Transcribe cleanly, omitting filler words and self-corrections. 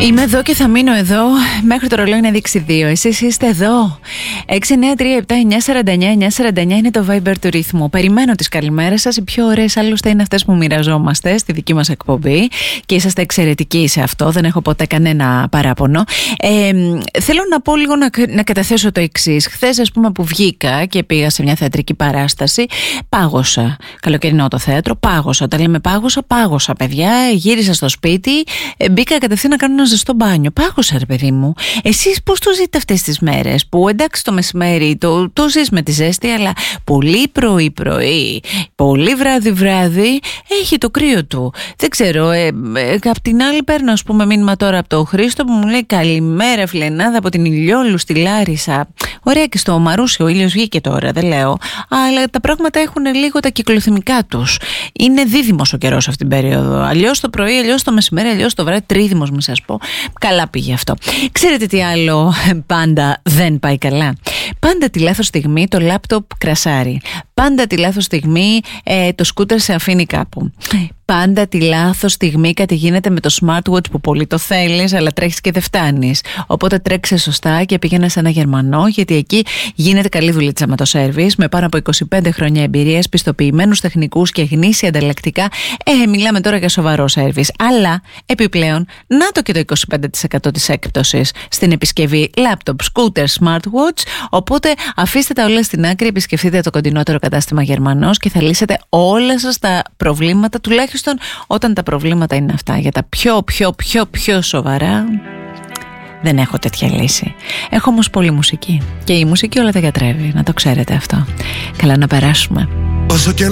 Είμαι εδώ και θα μείνω εδώ μέχρι το ρολόι να δείξει 2. Εσείς είστε εδώ. 693-7-949-949 είναι το Viber του ρυθμού. Περιμένω τις καλημέρες σας. Οι πιο ωραίες άλλωστε είναι αυτές που μοιραζόμαστε στη δική μας εκπομπή και είσαστε εξαιρετικοί σε αυτό. Δεν έχω ποτέ κανένα παράπονο. Θέλω να πω λίγο να καταθέσω το εξής. Χθες, ας πούμε, που βγήκα και πήγα σε μια θεατρική παράσταση, πάγωσα. Καλοκαιρινό το θέατρο, πάγωσα. Όταν λέμε πάγωσα, παιδιά. Γύρισα στο σπίτι, μπήκα κατευθείαν να κάνω ένα ζεστό μπάνιο. Πάγωσα, ρε παιδί μου. Εσείς πώς το ζείτε αυτές τις μέρες? Που εντάξει, το μεσημέρι το ζεις με τη ζέστη, αλλά πολύ πρωί, πολύ βράδυ έχει το κρύο του. Δεν ξέρω. Απ' την άλλη, παίρνω, ας πούμε, μήνυμα τώρα από τον Χρήστο που μου λέει καλημέρα, φιλενάδα από την Ηλιόλου στη Λάρισα. Ωραία, και στο Μαρούσι ο ήλιος βγήκε τώρα, δεν λέω. Αλλά τα πράγματα έχουν λίγο τα κυκλοθυμικά τους. Είναι δίδυμος ο καιρός αυτήν την περίοδο. Αλλιώς το πρωί, αλλιώς το μεσημέρι, αλλιώς το βράδυ. Τρίδυμος, μην σας πω. Καλά πήγε αυτό. Ξέρετε τι άλλο πάντα δεν πάει καλά? Πάντα τη λάθος στιγμή το λάπτοπ κρασάρει. Πάντα τη λάθος στιγμή το σκούτερ σε αφήνει κάπου. Πάντα τη λάθος στιγμή κάτι γίνεται με το smartwatch που πολύ το θέλεις, αλλά τρέχεις και δεν φτάνεις. Οπότε τρέξε σωστά και πήγαινε σε ένα Γερμανό, γιατί εκεί γίνεται καλή δουλίτσα με το σέρβις, με πάνω από 25 χρόνια εμπειρίας, πιστοποιημένους τεχνικούς και γνήσια ανταλλακτικά. Μιλάμε τώρα για σοβαρό σέρβις. Αλλά επιπλέον, να το και το 25% της έκπτωσης στην επισκευή laptop, scooter, smartwatch. Οπότε αφήστε τα όλα στην άκρη, επισκεφτείτε το κοντινότερο κατάστημα Γερμανός και θα λύσετε όλα σας τα προβλήματα, τουλάχιστον όταν τα προβλήματα είναι αυτά. Για τα πιο σοβαρά δεν έχω τέτοια λύση. Έχω όμως πολύ μουσική και η μουσική όλα τα γιατρεύει, να το ξέρετε αυτό. Καλά να περάσουμε.